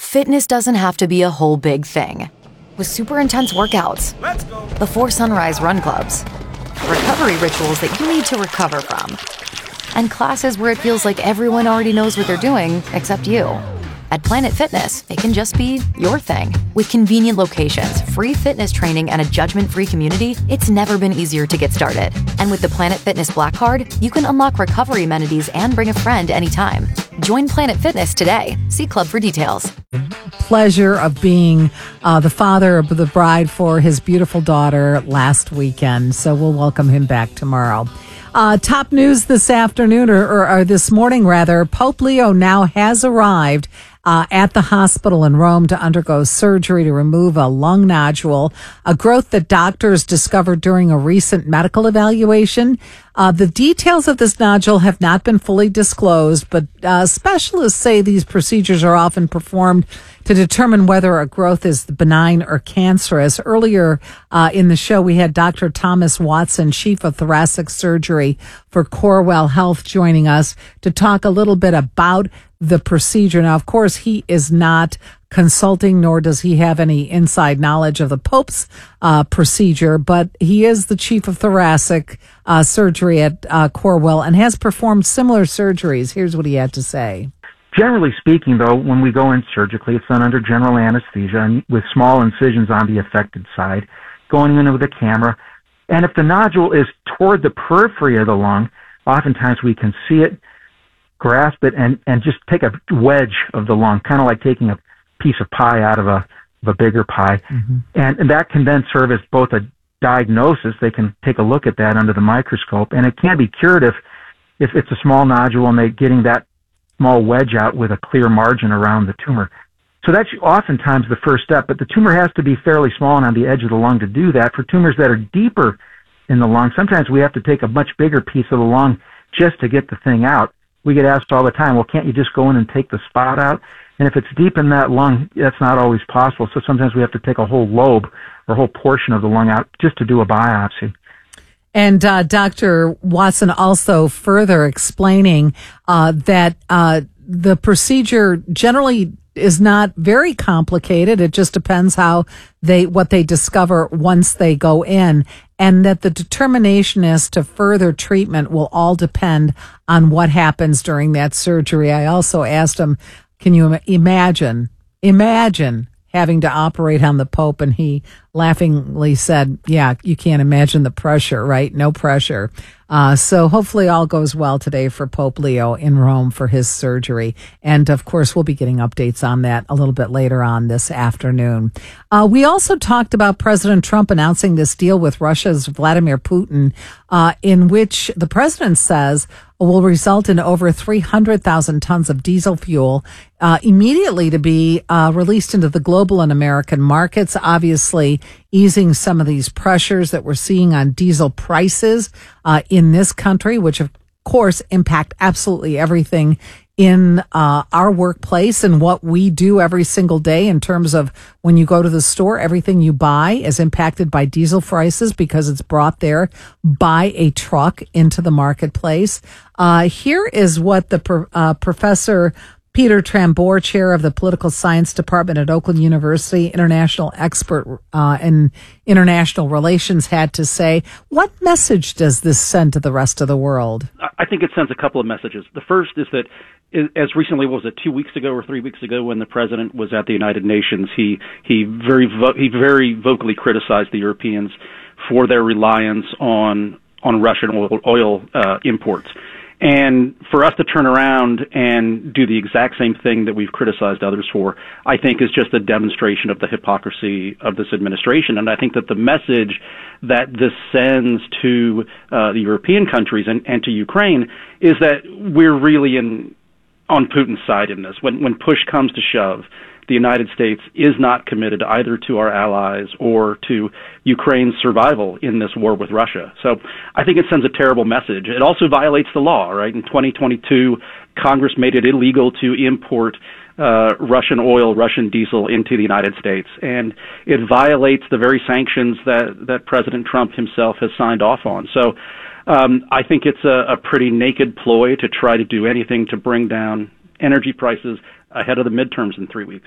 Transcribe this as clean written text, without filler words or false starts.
Fitness doesn't have to be a whole big thing. With super intense workouts, before sunrise run clubs, recovery rituals that you need to recover from, and classes where it feels like everyone already knows what they're doing except you. At Planet Fitness, it can just be your thing. With convenient locations, free fitness training, and a judgment-free community, it's never been easier to get started. And with the Planet Fitness Black Card, you can unlock recovery amenities and bring a friend anytime. Join Planet Fitness today. See Club for details. Pleasure of being the father of the bride for his beautiful daughter last weekend. So we'll welcome him back tomorrow. Top news this afternoon, or this morning rather, Pope Leo now has arrived at the hospital in Rome to undergo surgery to remove a lung nodule, a growth that doctors discovered during a recent medical evaluation. The details of this nodule have not been fully disclosed, but specialists say these procedures are often performed to determine whether a growth is benign or cancerous. Earlier in the show, we had Dr. Thomas Watson, Chief of Thoracic Surgery for Corewell Health, joining us to talk a little bit about the procedure. Now, of course, he is not consulting, nor does he have any inside knowledge of the Pope's procedure, but he is the Chief of Thoracic Surgery at Corewell and has performed similar surgeries. Here's what he had to say. Generally speaking, though, when we go in surgically, it's done under general anesthesia and with small incisions on the affected side, going in with a camera. And if the nodule is toward the periphery of the lung, oftentimes we can see it, grasp it, and just take a wedge of the lung, kind of like taking a piece of pie out of a bigger pie. Mm-hmm. And that can then serve as both a diagnosis. They can take a look at that under the microscope, and it can be curative if it's a small nodule and they're getting that small wedge out with a clear margin around the tumor. So that's oftentimes the first step, but the tumor has to be fairly small and on the edge of the lung to do that. For tumors that are deeper in the lung, sometimes we have to take a much bigger piece of the lung just to get the thing out. We get asked all the time, well, can't you just go in and take the spot out? And if it's deep in that lung, that's not always possible. So sometimes we have to take a whole lobe or a whole portion of the lung out just to do a biopsy. And Dr. Watson also further explaining that the procedure generally is not very complicated. It just depends what they discover once they go in, and that the determination as to further treatment will all depend on what happens during that surgery. I also asked him, can you imagine having to operate on the Pope? And he laughingly said, yeah, you can't imagine the pressure, right? No pressure. So hopefully all goes well today for Pope Leo in Rome for his surgery. And of course, we'll be getting updates on that a little bit later on this afternoon. We also talked about President Trump announcing this deal with Russia's Vladimir Putin, in which the president says will result in over 300,000 tons of diesel fuel immediately to be released into the global and American markets, obviously easing some of these pressures that we're seeing on diesel prices in this country, which of course impact absolutely everything in our workplace and what we do every single day in terms of when you go to the store, everything you buy is impacted by diesel prices because it's brought there by a truck into the marketplace. Here is what the Professor Peter Trambor, chair of the Political Science Department at Oakland University, international expert in international relations, had to say. What message does this send to the rest of the world? I think it sends a couple of messages. The first is that as recently, was it 2 weeks ago or 3 weeks ago, when the president was at the United Nations, he very vocally criticized the Europeans for their reliance on Russian oil imports. And for us to turn around and do the exact same thing that we've criticized others for, I think is just a demonstration of the hypocrisy of this administration. And I think that the message that this sends to the European countries and to Ukraine is that we're really on Putin's side in this. When push comes to shove, the United States is not committed either to our allies or to Ukraine's survival in this war with Russia. So I think it sends a terrible message. It also violates the law, right? In 2022, Congress made it illegal to import Russian oil, Russian diesel into the United States. And it violates the very sanctions that President Trump himself has signed off on. So I think it's a pretty naked ploy to try to do anything to bring down energy prices ahead of the midterms in 3 weeks.